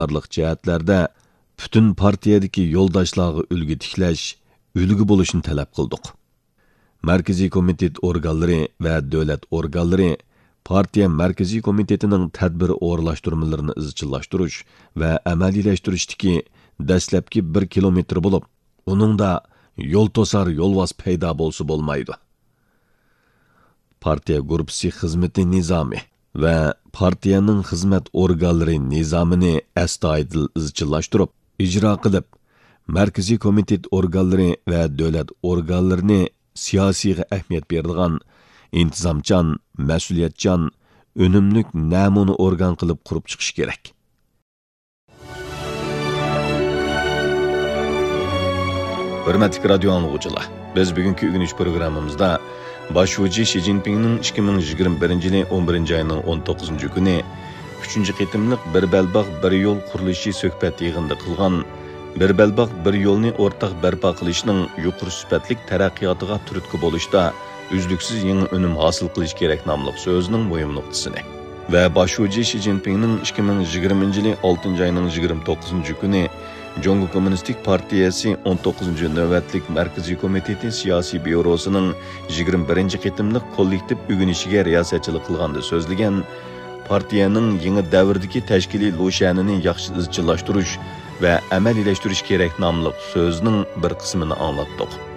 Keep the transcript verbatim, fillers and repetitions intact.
barlıq cəhətlərdə bütün partiyadakı yoldaşlarga ulgu tiklash, ulgu bo'lishni talab qildik. Markaziy komitet organlari va davlat organlari partiya markaziy komitetining tadbir o'rlashtirmalarini izchillashtirish va amaliylashtirish dastlabki bir kilometr bo'lib, uningda yo'l to'sar yo'lvos paydo bo'lsa bo'lmaydi. Partiya guruhi xizmati nizomi va partiyaning xizmat organlari nizomini astoydil izchillashtirib, ijro qilib, markaziy komitet organlari va davlat organlarini siyosiyga ahamiyat beradigan, intizomchan, mas'uliyatchan, unumli namuna organ qilib qurib chiqish kerak. Hürmetli radyo anlıqçılar, biz bugünkü ügünüş programımızda Başvuci Xi Jinping'nin ikki ming yigirma birinchi yili o'n birinchi ayının o'n to'qqizinchi kuni uchinchi qitimliq bir belbaq bir yo'l qurilishi suhbat yig'inida qilgan bir belbaq bir yo'lni o'rtaq barpo qilishning yuqori sifatli taraqqiyotiga turtki bo'lishda uzluksiz yangi unum hosil qilish kerak nomli so'zining muhim nuqtasini va Başvuci Xi Jinping'nin ikki ming yigirmanchi yili oltinchi ayının yigirma to'qqizinchi kuni Jongo Kommunistik Partiyasi o'n to'qqizinchi navbatlik Markaziy komiteti siyosiy byurosining yigirma birinchi qitimliq kollektiv uyg'unishiga riyosatchilik qilganda so'zlagan partiyaning yangi davrdagi tashkiliy lo'shanini yaxshi izchillashtirish va amaliylashtirish kerak nomli so'zning bir qismini anglatdik.